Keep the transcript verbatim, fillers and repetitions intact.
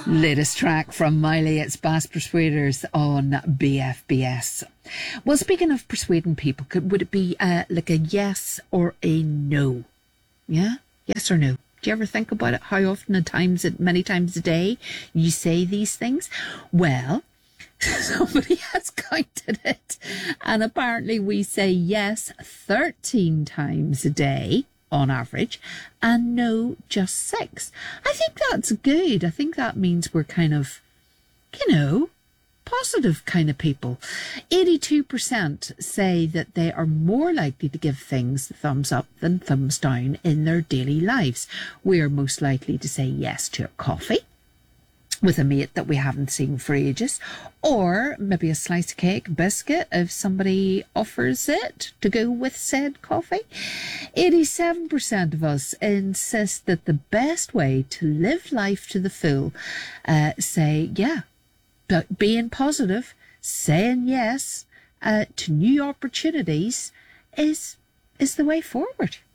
Latest track from Miley, it's Bass Persuaders on B F B S. Well, speaking of persuading people, could, would it be uh, like a yes or a no? Yeah? Yes or no? Do you ever think about it? How often at times, many times a day, you say these things? Well, somebody has counted it. And apparently we say yes thirteen times a day on average, and no, just six. I think that's good. I think that means we're kind of, you know, positive kind of people. eighty-two percent say that they are more likely to give things the thumbs up than thumbs down in their daily lives. We are most likely to say yes to a coffee with a mate that we haven't seen for ages, or maybe a slice of cake, biscuit, if somebody offers it to go with said coffee. eighty-seven percent of us insist that the best way to live life to the full, uh, say, yeah, but being positive, saying yes uh, to new opportunities is is the way forward.